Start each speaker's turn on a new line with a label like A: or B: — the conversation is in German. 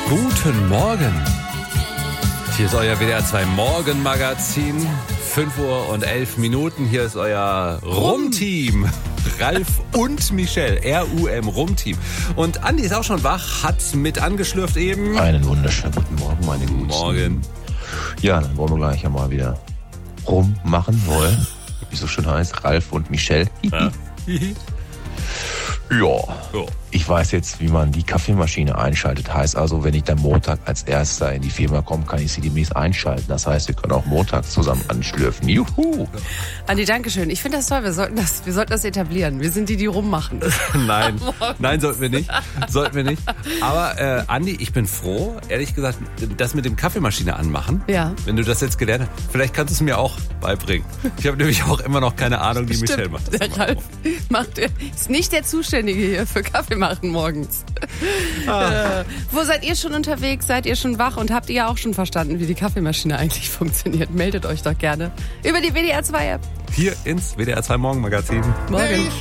A: Guten Morgen. Hier ist euer WDR 2 Morgenmagazin. 5:11 Hier ist euer Rum-Team. Ralf und Michelle. RUM Rum-Team. Und Andi ist auch schon wach, hat mit angeschlürft eben.
B: Einen wunderschönen guten Morgen, meine Guten.
A: Morgen.
B: Ja, dann wollen wir gleich einmal wieder rummachen wollen. Wie es so schön heißt, Ralf und Michelle.
A: Ja.
B: Ja, ich weiß jetzt, wie man die Kaffeemaschine einschaltet. Heißt also, wenn ich dann Montag als Erster in die Firma komme, kann ich sie demnächst einschalten. Das heißt, wir können auch montags zusammen anschlürfen. Juhu!
C: Andi, danke schön. Ich finde das toll. Wir sollten das etablieren. Wir sind die rummachen.
A: Nein, sollten wir nicht. Aber Andi, ich bin froh, ehrlich gesagt, das mit dem Kaffeemaschine anmachen.
C: Ja.
A: Wenn du das jetzt gelernt hast, vielleicht kannst du es mir auch beibringen. Ich habe nämlich auch immer noch keine Ahnung, die Michelle macht das.
C: Der Ralf ist nicht der Zuständige hier für Kaffee machen morgens. Wo seid ihr schon unterwegs? Seid ihr schon wach? Und habt ihr auch schon verstanden, wie die Kaffeemaschine eigentlich funktioniert? Meldet euch doch gerne über die WDR 2 App.
A: Hier ins WDR 2 Morgenmagazin.
C: Morgen.